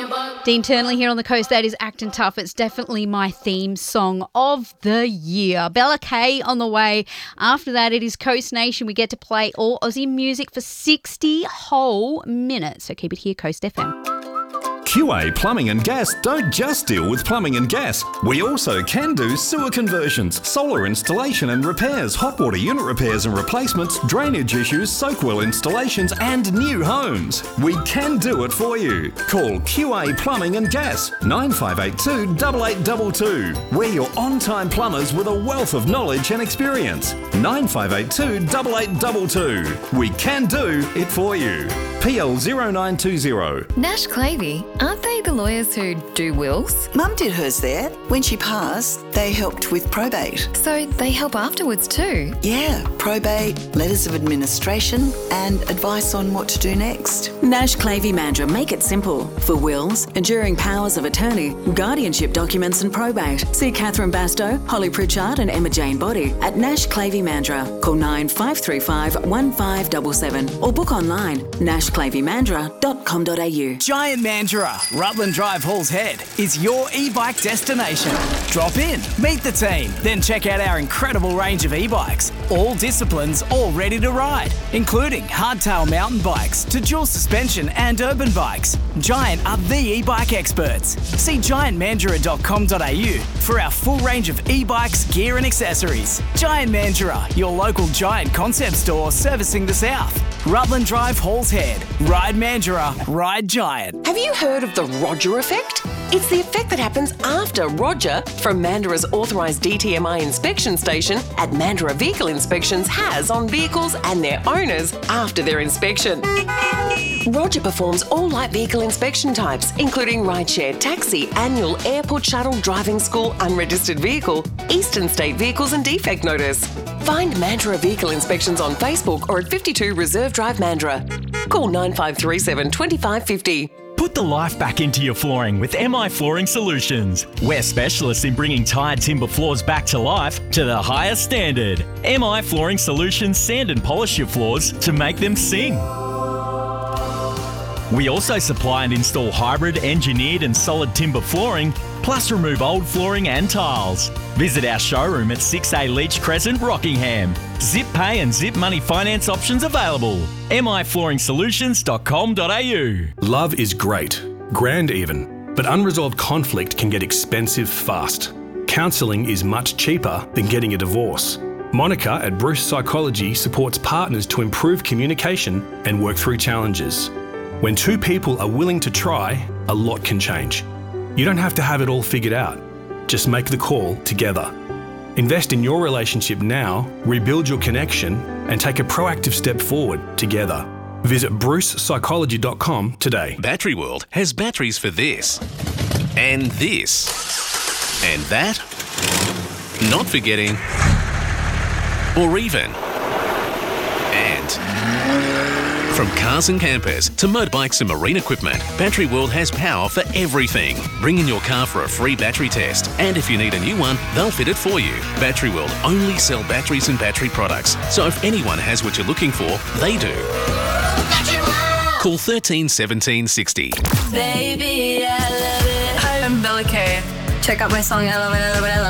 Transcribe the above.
Dean Turnley here on the coast. That is Actin' Tough. It's definitely my theme song of the year. Bella K on the way. After that, it is Coast Nation. We get to play all Aussie music for 60 whole minutes. So keep it here, Coast FM. QA Plumbing and Gas don't just deal with plumbing and gas. We also can do sewer conversions, solar installation and repairs, hot water unit repairs and replacements, drainage issues, soak well installations and new homes. We can do it for you. Call QA Plumbing and Gas 9582 8822. We're your on-time plumbers with a wealth of knowledge and experience. 9582 8822. We can do it for you. PL 0920. Nash Clavey, aren't they the lawyers who do wills? Mum did hers there. When she passed, they helped with probate. So they help afterwards too? Yeah, probate, letters of administration and advice on what to do next. Nash Clavey Mandurah make it simple. For wills, enduring powers of attorney, guardianship documents and probate. See Catherine Bastow, Holly Pritchard and Emma Jane Body at Nash Clavey Mandurah. Call 9535 1577 or book online nashclaveymandurah.com.au. Giant Mandurah, Rutland Drive Halls Head, is your e-bike destination. Drop in, meet the team, then check out our incredible range of e-bikes. All disciplines, all ready to ride, including hardtail mountain bikes to dual suspension and urban bikes. Giant are the e-bike experts. See giantmandurah.com.au for our full range of e-bikes, gear and accessories. Giant Mandurah, your local Giant concept store servicing the South. Rutland Drive Halls Head. Ride Mandurah, ride Giant. Have you heard of the Roger effect? It's the effect that happens after Roger from Mandurah's authorised DTMI inspection station at Mandurah Vehicle Inspections has on vehicles and their owners after their inspection. Roger performs all light vehicle inspection types, including rideshare, taxi, annual, airport shuttle, driving school, unregistered vehicle, eastern state vehicles and defect notice. Find Mandurah Vehicle Inspections on Facebook or at 52 Reserve Drive, Mandurah. Call 9537 2550. Put the life back into your flooring with MI Flooring Solutions. We're specialists in bringing tired timber floors back to life to the highest standard. MI Flooring Solutions sand and polish your floors to make them sing. We also supply and install hybrid, engineered and solid timber flooring, plus remove old flooring and tiles. Visit our showroom at 6A Leach Crescent, Rockingham. Zip pay and zip money finance options available. miflooringsolutions.com.au. Love is great, grand even, but unresolved conflict can get expensive fast. Counselling is much cheaper than getting a divorce. Monica at Bruce Psychology supports partners to improve communication and work through challenges. When two people are willing to try, a lot can change. You don't have to have it all figured out. Just make the call together. Invest in your relationship now, rebuild your connection, and take a proactive step forward together. Visit brucepsychology.com today. Battery World has batteries for this, and this, and that, not forgetting, or even, and... From cars and campers to motorbikes and marine equipment, Battery World has power for everything. Bring in your car for a free battery test, and if you need a new one, they'll fit it for you. Battery World only sell batteries and battery products, so if anyone has what you're looking for, they do. Call 13 17 60. Baby, I love it. Hi, I'm Bella K. Check out my song I Love It, I Love It, I Love It.